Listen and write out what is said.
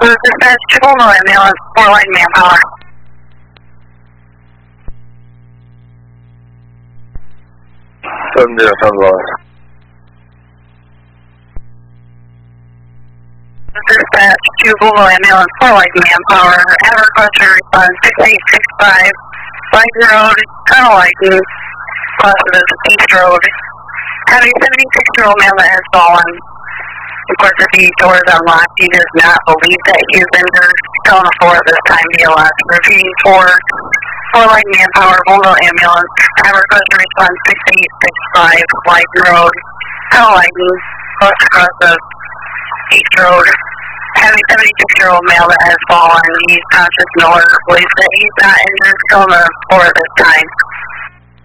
Dispatch, triple no ambulance, 4 light manpower. Dispatch, triple no ambulance, 4 light manpower. Have request to respond 6865, Lighton Road, Colonel Lighton, Positive East Road. Have a 76-year-old male that has fallen. Of course, if the door is unlocked, he does not believe that he is injured. Calling a 4 at this time, BLS. Repeating 4 light manpower, mobile ambulance. Have request to respond 6865, Lighton Road, Colonel Lighton, close across the East Road. Have a 76-year-old male that has fallen. He's conscious nor believes that he's not injured. Calling a 4 at this time.